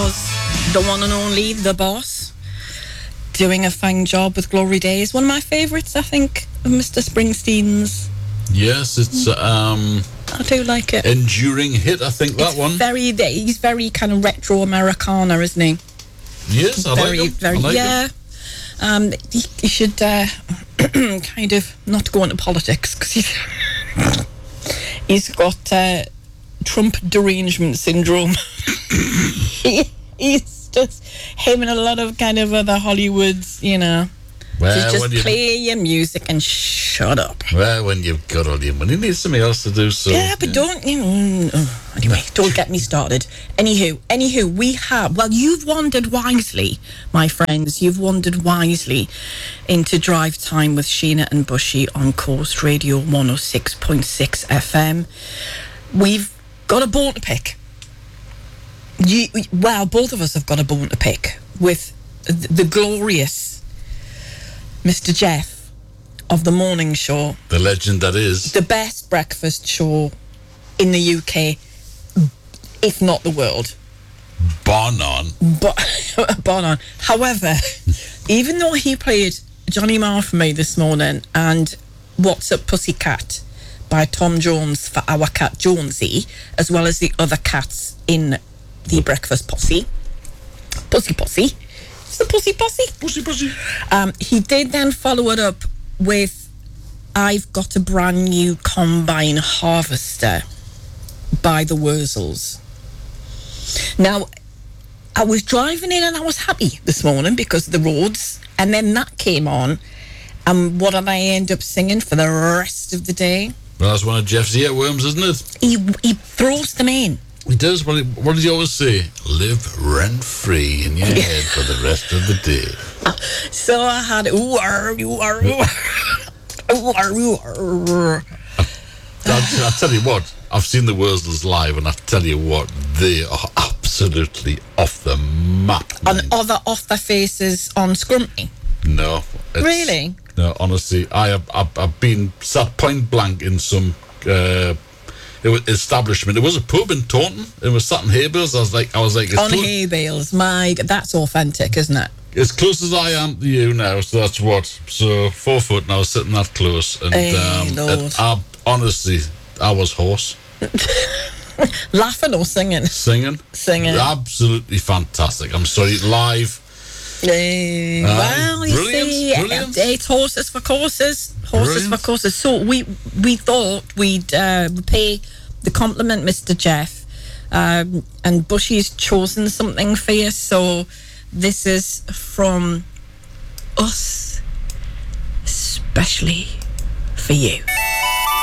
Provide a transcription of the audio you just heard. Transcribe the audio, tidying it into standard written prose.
was the one and only The Boss, doing a fine job with Glory Days. One of my favourites, I think, of Mr. Springsteen's. Yes, it's I do like it. enduring hit. I think that one. He's very kind of retro Americana, isn't he? Yes, I like him. Very, I like yeah. him. He should kind of not go into politics because he's got Trump derangement syndrome. He's just him and a lot of kind of other Hollywoods, you know. Well, Just play your music and shut up. Well, when you've got all your money, need something else to do. So Yeah, but don't you know? Anyway, don't get me started. Anywho, we have. Well, you've wandered wisely, my friends. You've wandered wisely into Drive Time with Sheena and Bushy on Coast Radio 106.6 FM. We've got a bone to pick. Both of us have got a bone to pick with the glorious Mr. Jeff of the morning show. the legend that is. The best breakfast show in the UK, if not the world. Bar none. Bar none. However, even though he played Johnny Marr for me this morning and What's Up Pussycat by Tom Jones for our cat Jonesy, as well as the other cats in the breakfast posse. Pussy. It's the Pussy. Pussy. He did then follow it up with I've Got a Brand New Combine Harvester by the Wurzels. Now, I was driving in and I was happy this morning because of the roads, and then that came on, and what did I end up singing for the rest of the day? Well, that's one of Jeff's earworms, isn't it? He throws them in. He does. What does he always say? Live rent-free in your head for the rest of the day. So I had I'll tell you what, I've seen the Wurzels live, and I tell you what, they are absolutely off the map. on other off their faces on Scrumpy. No. Really? No, honestly, I've been sat point blank in some establishment. It was a pub in Taunton. It was sat in hay bales. I was like, On hay bales, that's authentic, isn't it? as close as I am to you now. So that's what. So 4 foot, and I was sitting that close, and honestly, I was hoarse. Laughing or singing? Singing. Absolutely fantastic. I'm sorry, live. Well, you see, brilliant. It's horses for courses. So we thought we'd pay the compliment, Mr. Jeff, and Bushy's chosen something for you. So this is from us, especially for you.